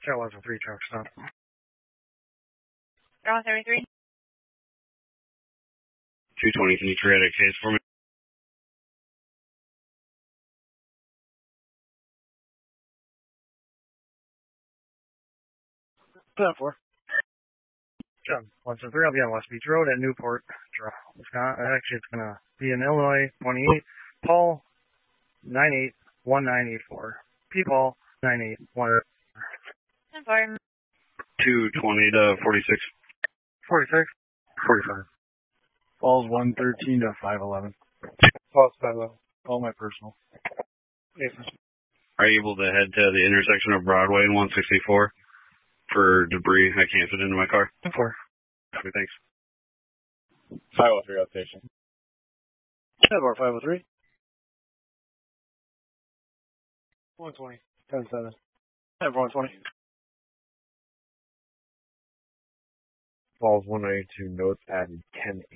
That was a 3 truck stop. Bravo 33. 220, can you create a case for me? That 4. John 173, I'll be on West Beach Road at Newport, Wisconsin. Actually, it's going to be in Illinois, 28. Paul, 981984. P. Paul, 9818. 10-4. 220 to 46. 46. 45. Falls 113 to 511. Falls 511. All my personal. Yes. Are you able to head to the intersection of Broadway and 164 for debris? I can't fit into my car. 4. Okay, thanks. 503 outstation. 503. 120. 10-7. 120. Falls 192, notes added 10-8.